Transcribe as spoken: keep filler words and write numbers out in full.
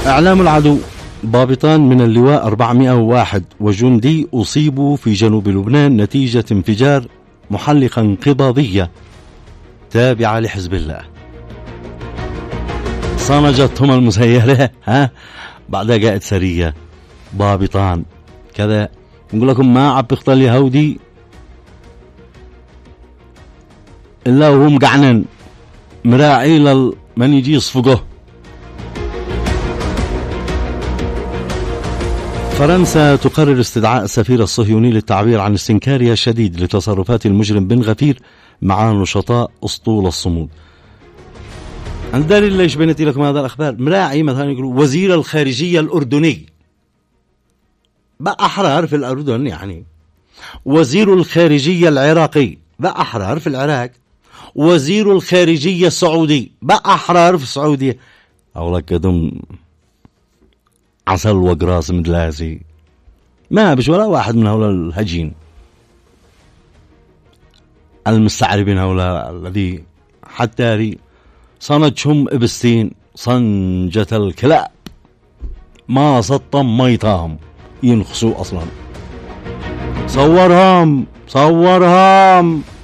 إعلام العدو: ضابطان من اللواء أربعمائة وواحد وجندي أصيبوا في جنوب لبنان نتيجة انفجار محلقة انقضاضية تابعة لحزب الله. صنجتهم المسيرة ها بعدها قائد سرية. ضابطان كذا. نقول لكم ما عم بيختل يهودي إلا وهو مقعنن مراعي لمن يجي يصفقه. فرنسا تقرر استدعاء السفير الصهيوني للتعبير عن استنكارها الشديد لتصرفات المجرم بن غفير مع نشطاء أسطول الصمود. الدليل ليش بنتي لكم هذا الأخبار؟ مراعي مثلا يقولوا وزير الخارجية الأردني بقى أحرار في الأردن، يعني وزير الخارجية العراقي بقى أحرار في العراق، وزير الخارجية السعودي بقى أحرار في السعودية. أو لك دم عسل وقراص مدلاسي ما بش ولا واحد من هؤلاء الهجين المستعربين هؤلاء الذي حتى صنجهم إبستين صنجة الكلاب ما سطم ميتهم ينخسوا أصلا. صورهم صورهم